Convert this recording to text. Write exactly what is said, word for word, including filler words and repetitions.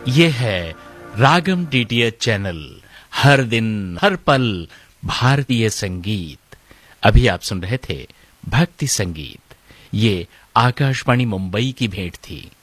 ये है रागम DTH channel, हर दिन हर पल भारतीय संगीत। अभी आप सुन रहे थे भक्ति संगीत। ये आकाशवाणी मुंबई की भेंट थी।